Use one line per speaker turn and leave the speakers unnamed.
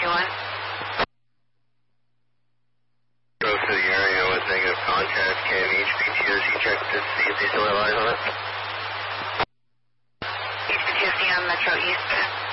321.
Drove to the area with negative contact. KMH PTSD checked to see if they still have eyes on it.
East PTSD on Metro East.